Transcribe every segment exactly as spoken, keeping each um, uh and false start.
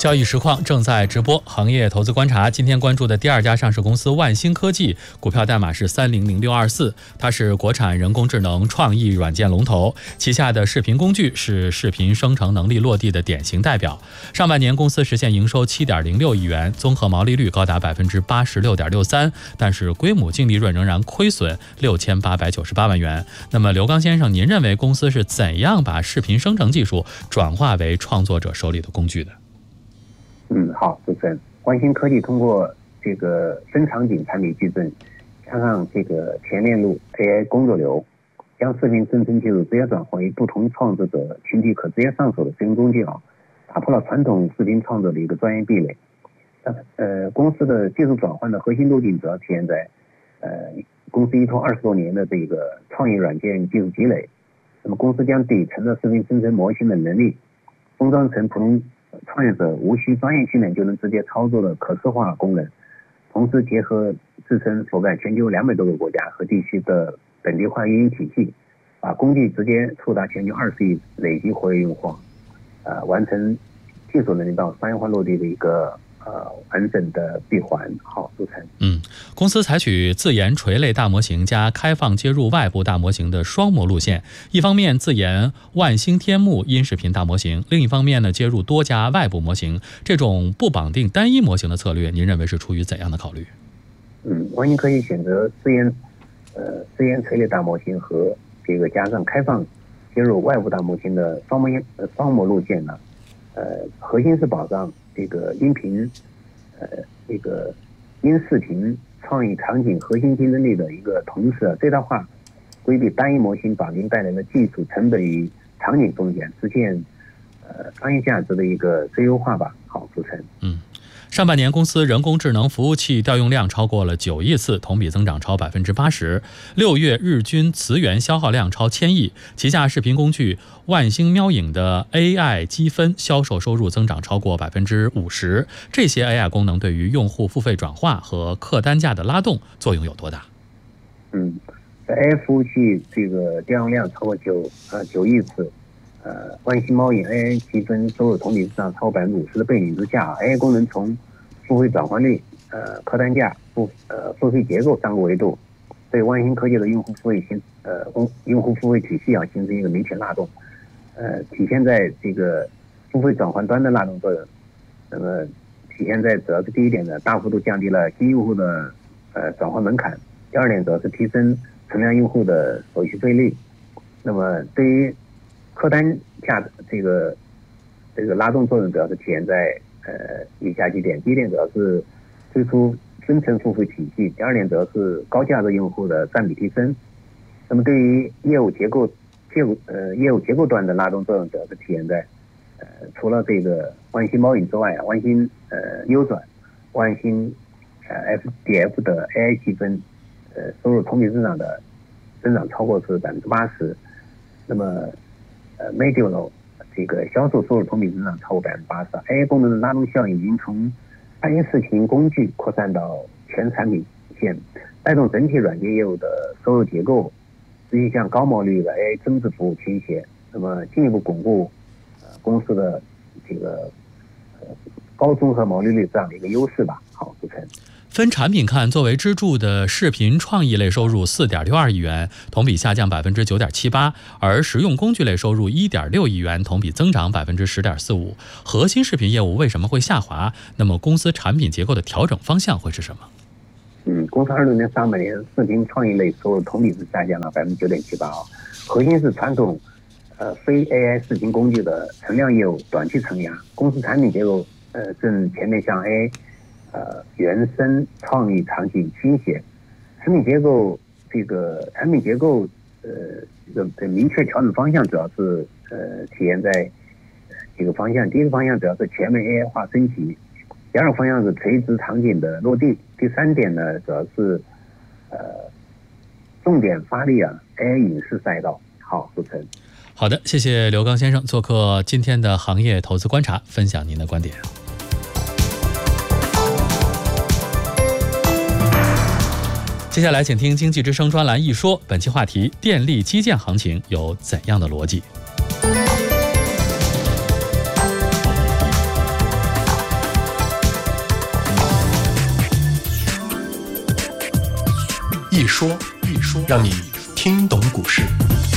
交易实况正在直播，行业投资观察。今天关注的第二家上市公司万兴科技，股票代码是三零零六二四，它是国产人工智能创意软件龙头，旗下的视频工具是视频生成能力落地的典型代表。上半年公司实现营收七点零六亿元，综合毛利率高达百分之八十六点六三，但是归母净利润仍然亏损六千八百九十八万元。那么刘刚先生，您认为公司是怎样把视频生成技术转化为创作者手里的工具的？ 嗯，好，主持人，万兴科技通过这个深场景产品矩阵，加上这个全链路 A I 工作流，将视频生成技术直接转化为不同创作者群体可直接上手的使用工具啊，打破了传统视频创作的一个专业壁垒。呃，公司的技术转换的核心路径主要体现在，呃，公司依托二十多年的这个创意软件技术积累，那么公司将底层的视频生成模型的能力封装成普通创业者无需专业训练就能直接操作的可视化功能，同时结合自身覆盖全球两百多个国家和地区的本地化运营体系，把工具直接触达全球二十亿累计活跃用户，呃，完成技术能力到商业化落地的一个呃完整的闭环。好，主持人。 嗯，公司采取自研垂类大模型加开放接入外部大模型的双模路线，一方面自研万兴天幕音视频大模型，另一方面呢接入多家外部模型。这种不绑定单一模型的策略，您认为是出于怎样的考虑？ 嗯，万兴可以选择自研呃自研垂类大模型和这个加上开放接入外部大模型的双模呃双模路线呢，呃，核心是保障这个音频呃这个音视频创意场景核心竞争力的一个同时，最大化规避单一模型绑定带来的技术成本与场景风险，实现呃商业价值的一个最优化吧。好，主持人。 嗯。上半年公司人工智能服务器调用量超过了九亿次，同比增长超百分之八十。六月日均磁源消耗量超千亿，旗下视频工具万兴喵影的 A I 积分销售收入增长超过百分之五十。这些 A I 功能对于用户付费转化和客单价的拉动作用有多大？ 嗯，在 A I 服务器这个调用量超过九呃九亿次。呃，万兴猫影 A I 积分收入同比增长超百分之五十的背景之下 ，A I 功能从付费转换率、呃客单价、付呃付费结构三个维度，对万兴科技的用户付费形呃用户付费体系啊形成一个明显拉动，呃体现在这个付费转换端的拉动作用。那么体现在主要是第一点呢，大幅度降低了新用户的呃转换门槛；第二点主要是提升存量用户的手续费率。那么对于客单价的这个这个拉动作用主要是体现在呃以下几点：第一点主要是推出分层付费体系；第二点主要是高价值用户的占比提升。那么对于业务结构业务呃业务结构端的拉动作用主要是体现在呃除了这个万兴猫影之外啊，万兴呃优转、万兴呃 F D F 的 A I 积分呃收入同比增长的增长超过是百分之八十。那么呃 Medio 这个销售收入同比增长超过百分之八十 ，A I 功能的拉动效应已经从单一视频工具扩散到全产品线，带动整体软件业务的收入结构实际向高毛利率的 A I 增值服务倾斜，那么进一步巩固呃公司的这个呃高综合毛利率这样的一个优势吧。好，主持人。 分产品看，作为支柱的视频创意类收入四点六二亿元，同比下降百分之九点七八，而实用工具类收入一点六亿元，同比增长百分之十点四五。核心视频业务为什么会下滑？那么公司产品结构的调整方向会是什么？ 嗯，公司二六年上半年视频创意类收入同比是下降了百分之九点七八啊，核心是传统呃非 A I 视频工具的存量业务短期承压，公司产品结构呃正全面向 A I。呃，原生创意场景倾斜，产品结构这个产品结构呃这个明确调整方向主要是呃体现在几个方向。第一个方向主要是全面 A I 化升级，第二个方向是垂直场景的落地，第三点呢主要是呃重点发力啊 A I 影视赛道。好，主持人。 好的，谢谢刘刚先生做客今天的行业投资观察，分享您的观点。接下来请听经济之声专栏一说，本期话题：电力基建行情有怎样的逻辑？ 一说一说，让你听懂股市。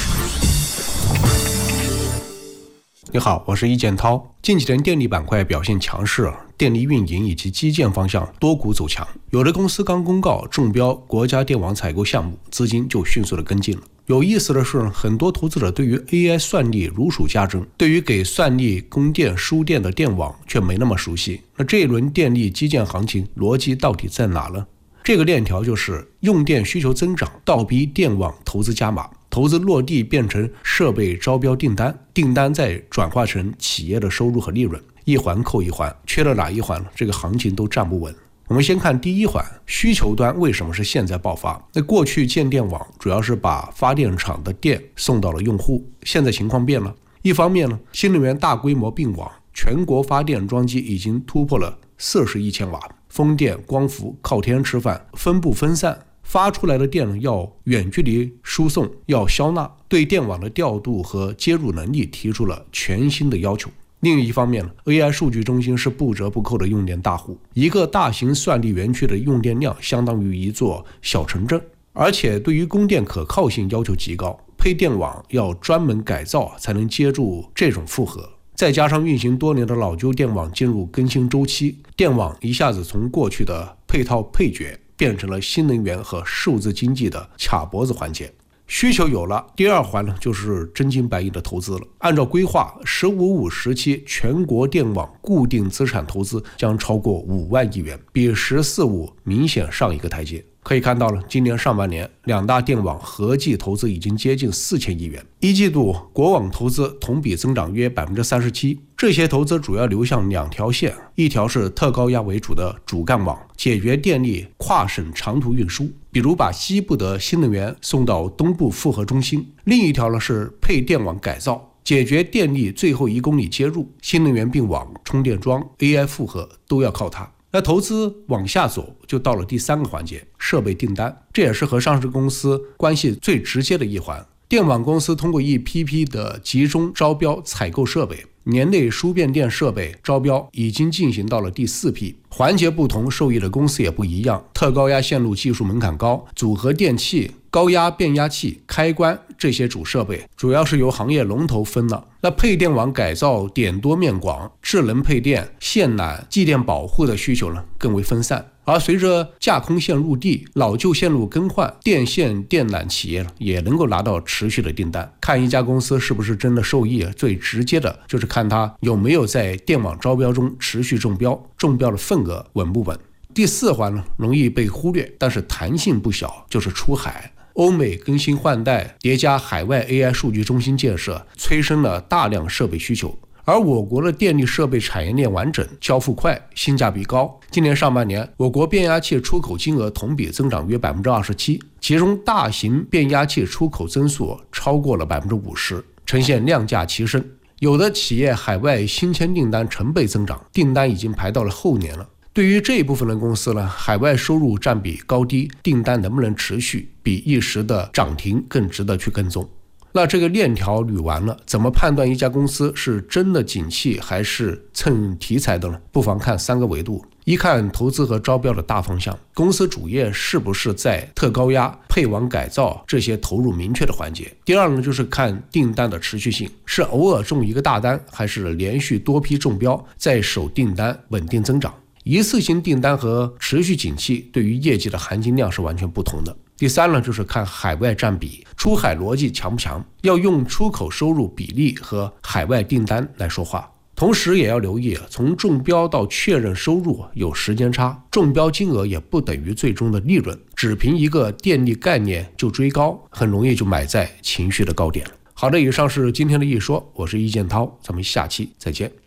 你好，我是易建涛。近几年电力板块表现强势，电力运营以及基建方向多股走强。有的公司刚公告中标国家电网采购项目，资金就迅速的跟进了。有意思的是，很多投资者对于 A I 算力如数家珍，对于给算力供电输电的电网却没那么熟悉。那这一轮电力基建行情逻辑到底在哪呢？这个链条就是用电需求增长，倒逼电网投资加码，投资落地变成设备招标订单，订单再转化成企业的收入和利润，一环扣一环，缺了哪一环，这个行情都站不稳。我们先看第一环，需求端为什么是现在爆发？那过去建电网主要是把发电厂的电送到了用户，现在情况变了。一方面呢，新能源大规模并网，全国发电装机已经突破了四十亿千瓦，风电、光伏靠天吃饭，分布分散，发出来的电要远距离输送，要消纳，对电网的调度和接入能力提出了全新的要求。另一方面 A I 数据中心是不折不扣的用电大户，一个大型算力园区的用电量相当于一座小城镇，而且对于供电可靠性要求极高，配电网要专门改造才能接住这种负荷。再加上运行多年的老旧电网进入更新周期，电网一下子从过去的配套配角变成了新能源和数字经济的卡脖子环节。需求有了，第二环呢就是真金白银的投资了。按照规划，十五五时期全国电网固定资产投资将超过五万亿元，比十四五明显上一个台阶。可以看到了，今年上半年两大电网合计投资已经接近四千亿元，一季度国网投资同比增长约百分之三十七。这些投资主要流向两条线，一条是特高压为主的主干网，解决电力跨省长途运输，比如把西部的新能源送到东部复合中心；另一条呢是配电网改造，解决电力最后一公里接入，新能源并网、充电桩、A I 复合都要靠它。那投资往下走，就到了第三个环节，设备订单，这也是和上市公司关系最直接的一环。电网公司通过一批批的集中招标采购设备，年内输变电设备招标已经进行到了第四批，环节不同，受益的公司也不一样。特高压线路技术门槛高，组合电器、高压变压器、开关这些主设备主要是由行业龙头分了。那配电网改造点多面广，智能配电、线缆、继电保护的需求呢更为分散。而随着架空线入地，老旧线路更换，电线电缆企业也能够拿到持续的订单。看一家公司是不是真的受益，最直接的就是看它有没有在电网招标中持续中标，中标的份额稳不稳。第四环呢，容易被忽略，但是弹性不小，就是出海。欧美更新换代叠加海外 A I 数据中心建设，催生了大量设备需求。而我国的电力设备产业链完整，交付快，性价比高。今年上半年，我国变压器出口金额同比增长约 百分之二十七， 其中大型变压器出口增速超过了 百分之五十， 呈现量价齐升。有的企业海外新签订单成倍增长，订单已经排到了后年了。对于这一部分的公司呢，海外收入占比高低，订单能不能持续，比一时的涨停更值得去跟踪。那这个链条捋完了，怎么判断一家公司是真的景气还是蹭题材的呢？不妨看三个维度。一看投资和招标的大方向，公司主业是不是在特高压、配网改造这些投入明确的环节。第二呢，就是看订单的持续性，是偶尔中一个大单，还是连续多批中标，在守订单稳定增长。一次性订单和持续景气对于业绩的含金量是完全不同的。第三呢，就是看海外占比，出海逻辑强不强，要用出口收入比例和海外订单来说话。同时也要留意，从中标到确认收入有时间差，中标金额也不等于最终的利润，只凭一个电力概念就追高，很容易就买在情绪的高点了。好的，以上是今天的一说，我是易建涛，咱们下期再见。